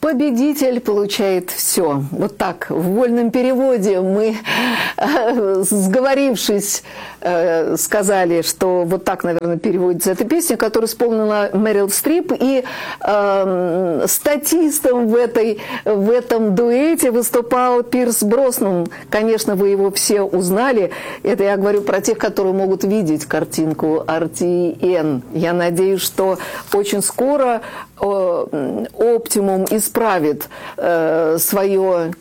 Победитель получает все. Вот так, в вольном переводе мы, сговорившись, сказали, что вот так, наверное, переводится эта песня, которую исполнила Мэрил Стрип. И статистом в этом дуэте выступал Пирс Броснан. Конечно, вы его все узнали. Это я говорю про тех, которые могут видеть картинку RTN. Я надеюсь, что очень скоро Optimum исправит свое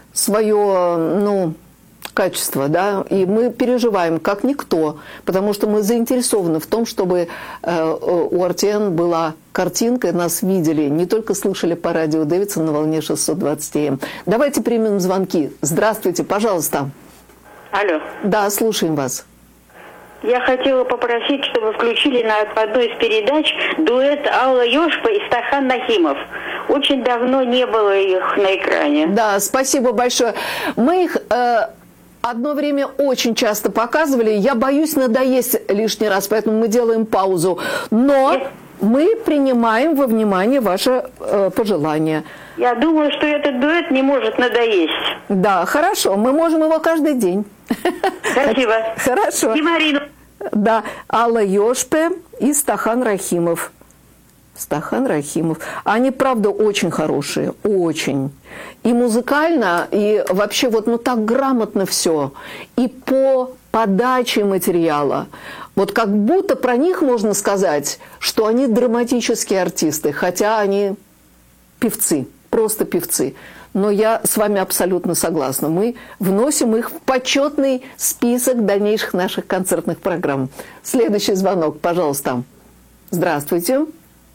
качество, да, и мы переживаем, как никто, потому что мы заинтересованы в том, чтобы у RTN была картинка, и нас видели, не только слышали по радио Дэвидсон на волне 620 АМ. Давайте примем звонки. Здравствуйте, пожалуйста. Алло. Да, слушаем вас. Я хотела попросить, чтобы включили на одной из передач дуэт Алла Йошпа и Стахан Нахимов. Очень давно не было их на экране. Да, спасибо большое. Мы их одно время очень часто показывали. Я боюсь надоесть лишний раз, поэтому мы делаем паузу. Но мы принимаем во внимание ваше пожелание. Я думаю, что этот дуэт не может надоесть. Да, хорошо. Мы можем его каждый день. Спасибо. Хорошо. И Марину. Да, Алла Йошпе и Стахан Рахимов. Стахан Рахимов. Они, правда, очень хорошие. Очень. И музыкально, и вообще вот так грамотно все. И по подаче материала. Вот как будто про них можно сказать, что они драматические артисты, хотя они певцы, просто певцы. Но я с вами абсолютно согласна. Мы вносим их в почетный список дальнейших наших концертных программ. Следующий звонок, пожалуйста. Здравствуйте.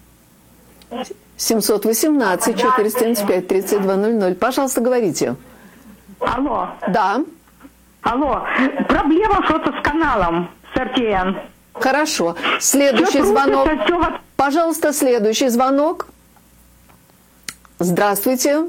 718-475-3200. Пожалуйста, говорите. Алло. Да. Алло. Проблема что-то с каналом, с RTN. Хорошо. Следующий звонок. Пожалуйста, следующий звонок. Здравствуйте.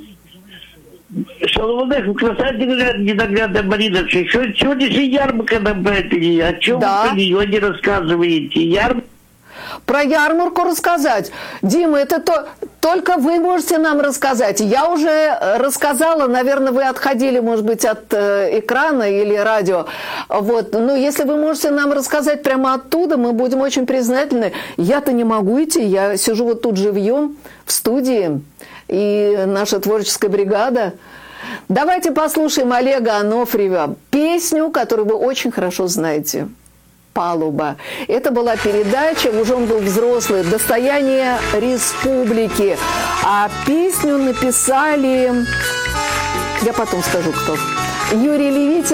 Шалом алейкум, красавица ненаглядная Марина. Сегодня же ярмарка на Беттери. О чем вы про нее не рассказываете? Про ярмарку рассказать? Дима, это только вы можете нам рассказать. Я уже рассказала, наверное, вы отходили, может быть, от экрана или радио. Вот. Но если вы можете нам рассказать прямо оттуда, мы будем очень признательны. Я-то не могу идти, я сижу вот тут живьем в студии, и наша творческая бригада. Давайте послушаем Олега Анофриева песню, которую вы очень хорошо знаете. «Палуба». Это была передача, уже он был взрослый, «Достояние республики». А песню написали, я потом скажу кто, Юрий Левитин.